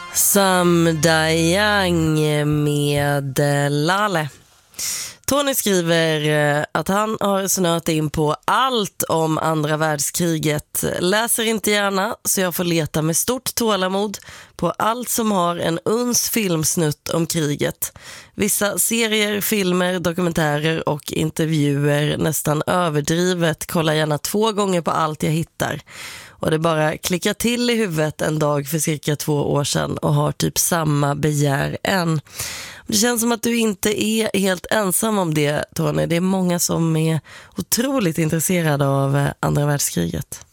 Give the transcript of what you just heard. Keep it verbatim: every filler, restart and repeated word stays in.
Samdayang med Lale. Tony skriver att han har snöat in på allt om andra världskriget. Läser inte gärna, så jag får leta med stort tålamod på allt som har en uns filmsnutt om kriget. Vissa serier, filmer, dokumentärer och intervjuer nästan överdrivet. Kollar gärna två gånger på allt jag hittar. Och det bara klickar till i huvudet en dag för cirka två år sedan och har typ samma begär än. Det känns som att du inte är helt ensam om det, Tony. Det är många som är otroligt intresserade av andra världskriget.